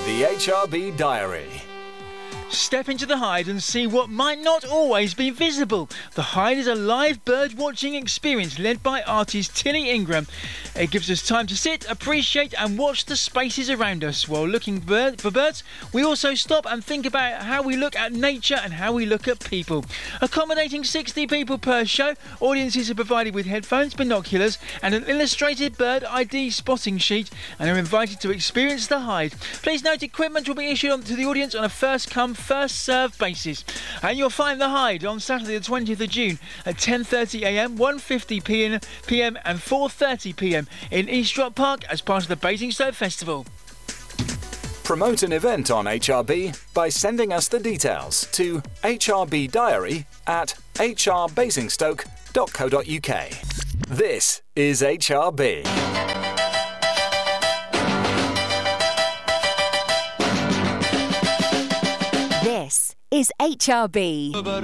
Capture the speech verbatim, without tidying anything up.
The H R B Diary. Step into the Hyde and see what might not always be visible. The Hyde is a live bird-watching experience led by artist Tilly Ingram. It gives us time to sit, appreciate and watch the spaces around us. While looking bird- for birds, we also stop and think about how we look at nature and how we look at people. Accommodating sixty people per show, audiences are provided with headphones, binoculars and an illustrated bird I D spotting sheet and are invited to experience the Hyde. Please note equipment will be issued to the audience on a first-come, first-served basis. And you'll find the Hyde on Saturday the twentieth of June at ten thirty a m, one fifty p m and four thirty p m in Eastrop Park as part of the Basingstoke Festival. Promote an event on H R B by sending us the details to h r b diary at h r basingstoke dot co dot u k. This is H R B. This is H R B.